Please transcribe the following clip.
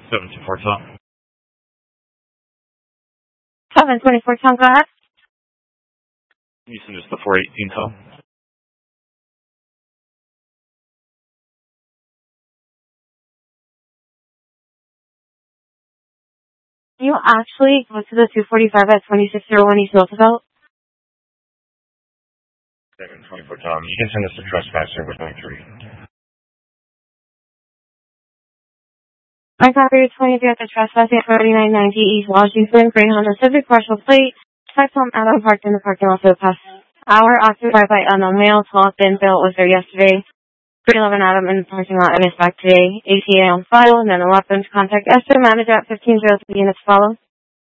724 Tom. 724 Tom, go ahead. Can you send us the 418 Tom? You actually go to the 245 at 2601 East Roosevelt. 724 Tom. You can send us the trespasser with 93. I copy your 23 at the trespassing at 3990 East Washington, Greyhound Pacific, partial plate. Type home Adam parked in the parking lot for the past hour, occupied by unknown male, tall, thin, Bill was there yesterday. 311 Adam in the parking lot and is back today. ATA on file, and then 11 to contact Esther manager at 1503 units follow.